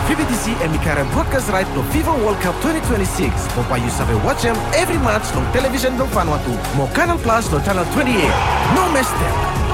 PBTC emikarang broadcast right no FIFA World Cup 2026. Popa you sabe watch them every match no television no Vanuatu. Mo Canal Plus no channel 28. No miss them.